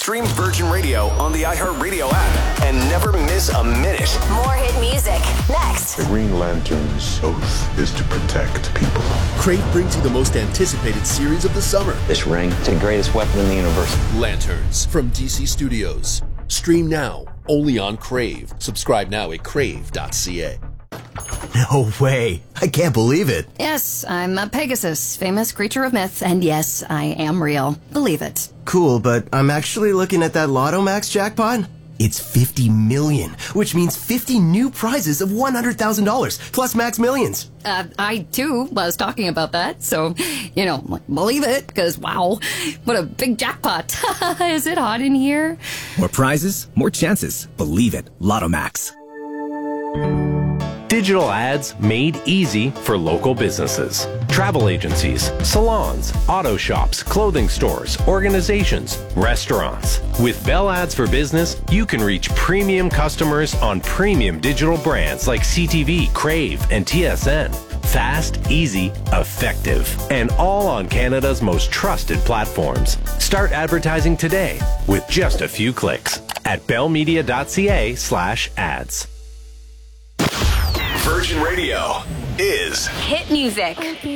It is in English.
Stream Virgin Radio on the iHeartRadio app and never miss a minute. More hit music next. The Green Lantern's oath is to protect people. Crave brings you the most anticipated series of the summer. This ring, it's the greatest weapon in the universe. Lanterns from DC Studios. Stream now, only on Crave. Subscribe now at crave.ca. No way. I can't believe it. Yes, I'm a Pegasus, famous creature of myth, and yes, I am real. Believe it. Cool, but I'm actually looking at that Lotto Max jackpot. It's 50 million, which means 50 new prizes of $100,000, plus Max Millions. I, too, was talking about that, so, believe it, because, wow, what a big jackpot. Is it hot in here? More prizes, more chances. Believe it. Lotto Max. Digital ads made easy for local businesses. Travel agencies, salons, auto shops, clothing stores, organizations, restaurants. With Bell Ads for Business, you can reach premium customers on premium digital brands like CTV, Crave, and TSN. Fast, easy, effective, and all on Canada's most trusted platforms. Start advertising today with just a few clicks at bellmedia.ca/ads. Virgin Radio is Hit music.